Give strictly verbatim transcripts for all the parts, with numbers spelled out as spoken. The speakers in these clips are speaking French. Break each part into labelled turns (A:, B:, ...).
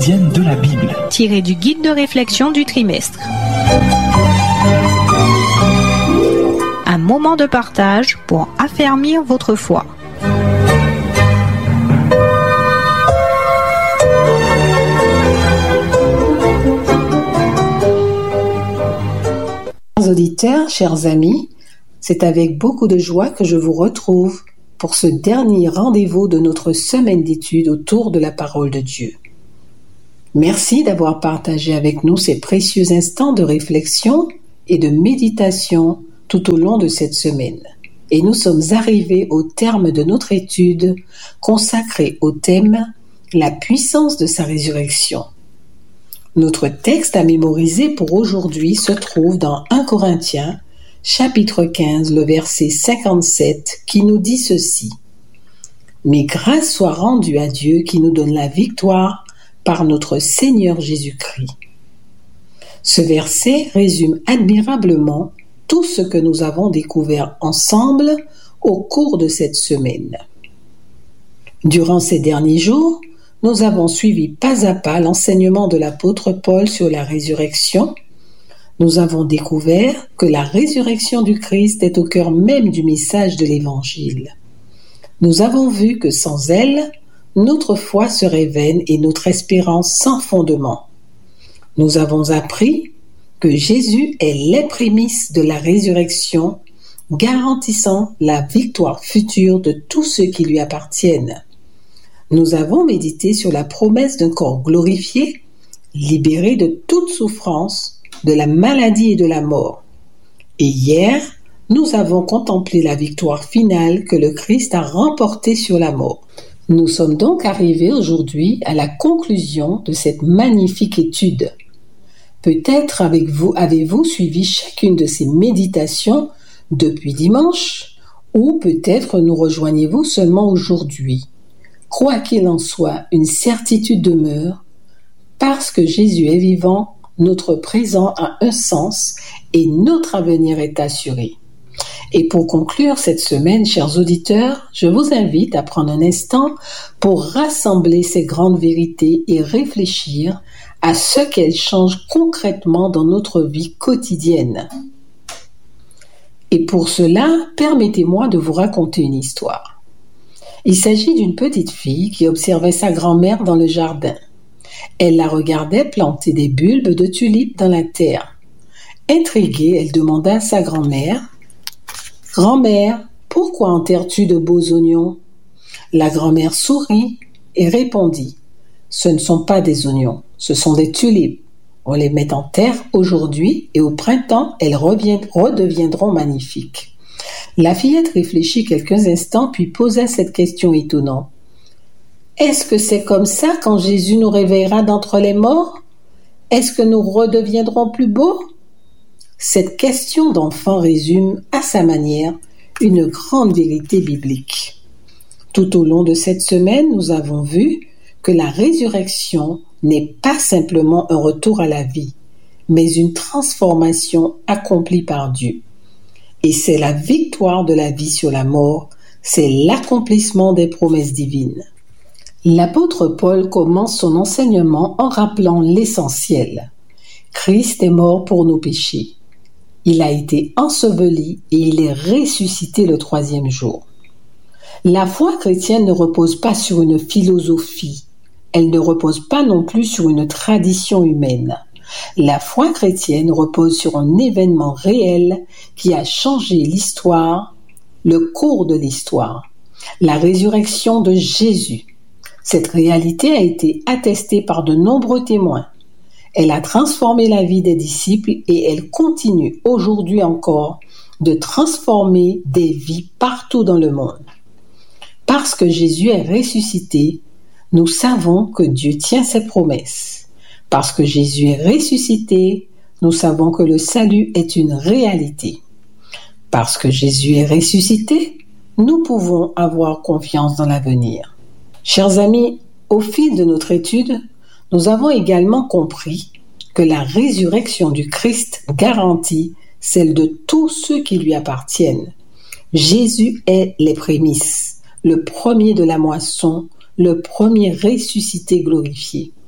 A: de la Bible,
B: tiré du guide de réflexion du trimestre. Un moment de partage pour affermir votre foi.
C: Chers auditeurs, chers amis, c'est avec beaucoup de joie que je vous retrouve pour ce dernier rendez-vous de notre semaine d'études autour de la parole de Dieu. Merci d'avoir partagé avec nous ces précieux instants de réflexion et de méditation tout au long de cette semaine. Et nous sommes arrivés au terme de notre étude consacrée au thème « La puissance de sa résurrection ». Notre texte à mémoriser pour aujourd'hui se trouve dans un Corinthiens, chapitre quinze, le verset cinquante-sept, qui nous dit ceci. « Mais grâce soit rendue à Dieu qui nous donne la victoire par notre Seigneur Jésus-Christ. » Ce verset résume admirablement tout ce que nous avons découvert ensemble au cours de cette semaine. Durant ces derniers jours, nous avons suivi pas à pas l'enseignement de l'apôtre Paul sur la résurrection. Nous avons découvert que la résurrection du Christ est au cœur même du message de l'Évangile. Nous avons vu que sans elle, notre foi serait vaine et notre espérance sans fondement. Nous avons appris que Jésus est les prémices de la résurrection, garantissant la victoire future de tous ceux qui lui appartiennent. Nous avons médité sur la promesse d'un corps glorifié, libéré de toute souffrance, de la maladie et de la mort. Et hier, nous avons contemplé la victoire finale que le Christ a remportée sur la mort. Nous sommes donc arrivés aujourd'hui à la conclusion de cette magnifique étude. Peut-être avec vous, avez-vous suivi chacune de ces méditations depuis dimanche, ou peut-être nous rejoignez-vous seulement aujourd'hui. Quoi qu'il en soit, une certitude demeure, parce que Jésus est vivant, notre présent a un sens et notre avenir est assuré. Et pour conclure cette semaine, chers auditeurs, je vous invite à prendre un instant pour rassembler ces grandes vérités et réfléchir à ce qu'elles changent concrètement dans notre vie quotidienne. Et pour cela, permettez-moi de vous raconter une histoire. Il s'agit d'une petite fille qui observait sa grand-mère dans le jardin. Elle la regardait planter des bulbes de tulipes dans la terre. Intriguée, elle demanda à sa grand-mère « Grand-mère, pourquoi enterres-tu de beaux oignons ?» La grand-mère sourit et répondit « Ce ne sont pas des oignons, ce sont des tulipes. On les met en terre aujourd'hui et au printemps, elles redeviendront magnifiques. » La fillette réfléchit quelques instants puis posa cette question étonnante. « Est-ce que c'est comme ça quand Jésus nous réveillera d'entre les morts? Est-ce que nous redeviendrons plus beaux ?» Cette question d'enfant résume, à sa manière, une grande vérité biblique. Tout au long de cette semaine, nous avons vu que la résurrection n'est pas simplement un retour à la vie, mais une transformation accomplie par Dieu. Et c'est la victoire de la vie sur la mort, c'est l'accomplissement des promesses divines. L'apôtre Paul commence son enseignement en rappelant l'essentiel. Christ est mort pour nos péchés. Il a été enseveli et il est ressuscité le troisième jour. La foi chrétienne ne repose pas sur une philosophie. Elle ne repose pas non plus sur une tradition humaine. La foi chrétienne repose sur un événement réel qui a changé l'histoire, le cours de l'histoire, la résurrection de Jésus. Cette réalité a été attestée par de nombreux témoins. Elle a transformé la vie des disciples et elle continue aujourd'hui encore de transformer des vies partout dans le monde. Parce que Jésus est ressuscité, nous savons que Dieu tient ses promesses. Parce que Jésus est ressuscité, nous savons que le salut est une réalité. Parce que Jésus est ressuscité, nous pouvons avoir confiance dans l'avenir. Chers amis, au fil de notre étude, nous avons également compris que la résurrection du Christ garantit celle de tous ceux qui lui appartiennent. Jésus est les prémices, le premier de la moisson, le premier ressuscité glorifié.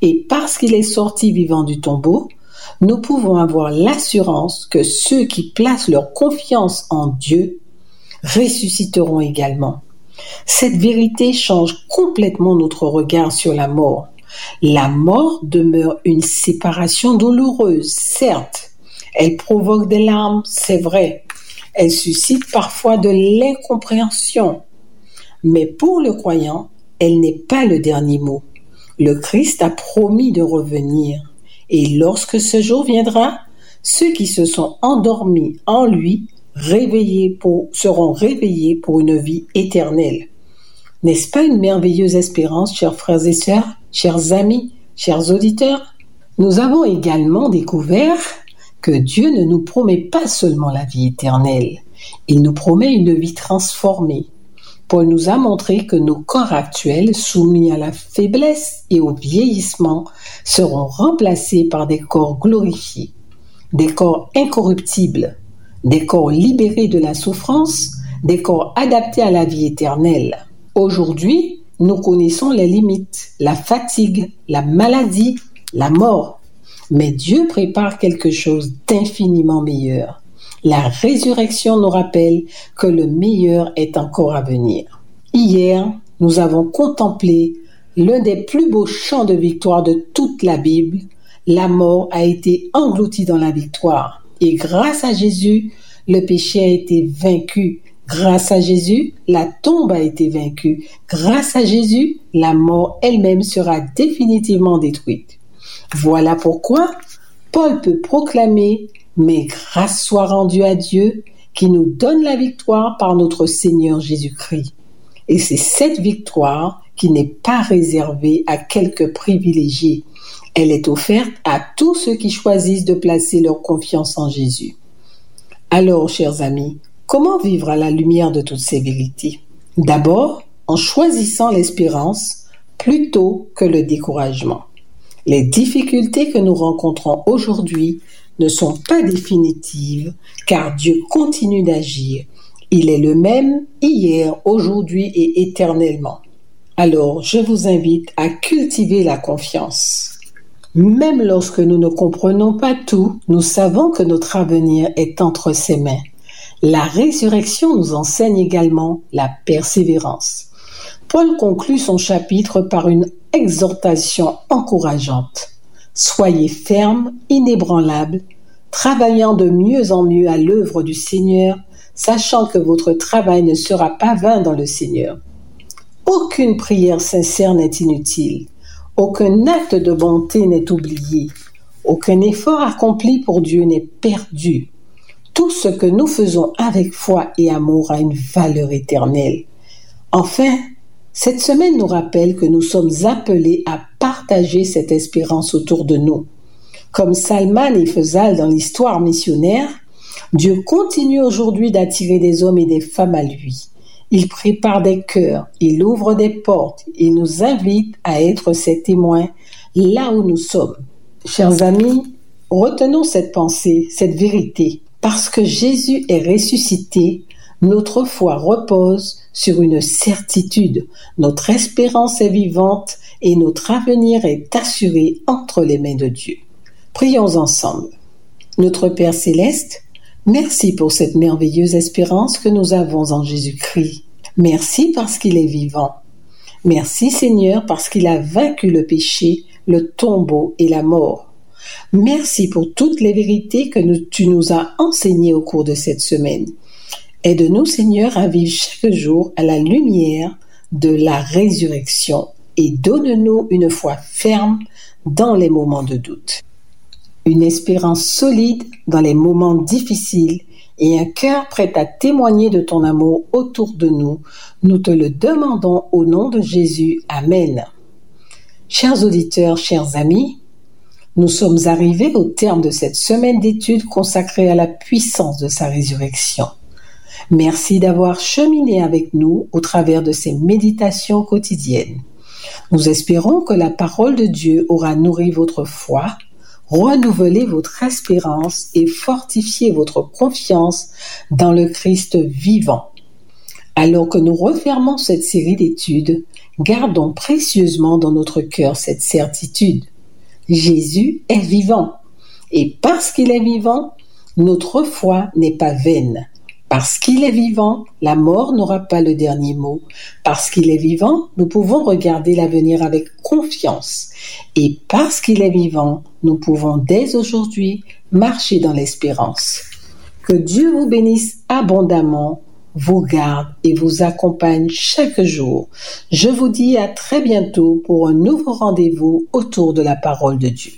C: Et parce qu'il est sorti vivant du tombeau, nous pouvons avoir l'assurance que ceux qui placent leur confiance en Dieu ressusciteront également. Cette vérité change complètement notre regard sur la mort. La mort demeure une séparation douloureuse, certes. Elle provoque des larmes, c'est vrai. Elle suscite parfois de l'incompréhension. Mais pour le croyant, elle n'est pas le dernier mot. Le Christ a promis de revenir. Et lorsque ce jour viendra, ceux qui se sont endormis en lui réveillés pour, seront réveillés pour une vie éternelle. N'est-ce pas une merveilleuse espérance, chers frères et sœurs, chers amis, chers auditeurs? Nous avons également découvert que Dieu ne nous promet pas seulement la vie éternelle, il nous promet une vie transformée. Paul nous a montré que nos corps actuels, soumis à la faiblesse et au vieillissement, seront remplacés par des corps glorifiés, des corps incorruptibles, des corps libérés de la souffrance, des corps adaptés à la vie éternelle. Aujourd'hui, nous connaissons les limites, la fatigue, la maladie, la mort. Mais Dieu prépare quelque chose d'infiniment meilleur. La résurrection nous rappelle que le meilleur est encore à venir. Hier, nous avons contemplé l'un des plus beaux chants de victoire de toute la Bible. La mort a été engloutie dans la victoire. Et grâce à Jésus, le péché a été vaincu. Grâce à Jésus, la tombe a été vaincue. Grâce à Jésus, la mort elle-même sera définitivement détruite. Voilà pourquoi Paul peut proclamer « Mais grâce soit rendue à Dieu qui nous donne la victoire par notre Seigneur Jésus-Christ. » Et c'est cette victoire qui n'est pas réservée à quelques privilégiés. Elle est offerte à tous ceux qui choisissent de placer leur confiance en Jésus. Alors, chers amis, comment vivre à la lumière de toutes ces vérités? D'abord, en choisissant l'espérance plutôt que le découragement. Les difficultés que nous rencontrons aujourd'hui ne sont pas définitives, car Dieu continue d'agir. Il est le même hier, aujourd'hui et éternellement. Alors, je vous invite à cultiver la confiance. Même lorsque nous ne comprenons pas tout, nous savons que notre avenir est entre ses mains. La résurrection nous enseigne également la persévérance. Paul conclut son chapitre par une exhortation encourageante. Soyez fermes, inébranlables, travaillant de mieux en mieux à l'œuvre du Seigneur, sachant que votre travail ne sera pas vain dans le Seigneur. Aucune prière sincère n'est inutile. Aucun acte de bonté n'est oublié. Aucun effort accompli pour Dieu n'est perdu. Tout ce que nous faisons avec foi et amour a une valeur éternelle. Enfin, cette semaine nous rappelle que nous sommes appelés à partager cette espérance autour de nous. Comme Salman et Faisal dans l'histoire missionnaire, Dieu continue aujourd'hui d'attirer des hommes et des femmes à lui. Il prépare des cœurs, il ouvre des portes, il nous invite à être ses témoins là où nous sommes. Chers amis, retenons cette pensée, cette vérité. Parce que Jésus est ressuscité, notre foi repose sur une certitude. Notre espérance est vivante et notre avenir est assuré entre les mains de Dieu. Prions ensemble. Notre Père céleste, merci pour cette merveilleuse espérance que nous avons en Jésus-Christ. Merci parce qu'il est vivant. Merci Seigneur parce qu'il a vaincu le péché, le tombeau et la mort. Merci pour toutes les vérités que nous, tu nous as enseignées au cours de cette semaine. Aide-nous Seigneur à vivre chaque jour à la lumière de la résurrection et donne-nous une foi ferme dans les moments de doute. Une espérance solide dans les moments difficiles et un cœur prêt à témoigner de ton amour autour de nous. Nous te le demandons au nom de Jésus. Amen. Chers auditeurs, chers amis, nous sommes arrivés au terme de cette semaine d'études consacrée à la puissance de sa résurrection. Merci d'avoir cheminé avec nous au travers de ces méditations quotidiennes. Nous espérons que la parole de Dieu aura nourri votre foi, renouvelé votre espérance et fortifié votre confiance dans le Christ vivant. Alors que nous refermons cette série d'études, gardons précieusement dans notre cœur cette certitude. Jésus est vivant. Et parce qu'il est vivant, notre foi n'est pas vaine. Parce qu'il est vivant, la mort n'aura pas le dernier mot. Parce qu'il est vivant, nous pouvons regarder l'avenir avec confiance. Et parce qu'il est vivant, nous pouvons dès aujourd'hui marcher dans l'espérance. Que Dieu vous bénisse abondamment, vous garde et vous accompagne chaque jour. Je vous dis à très bientôt pour un nouveau rendez-vous autour de la parole de Dieu.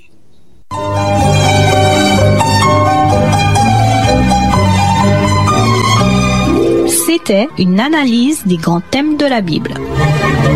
B: C'était une analyse des grands thèmes de la Bible.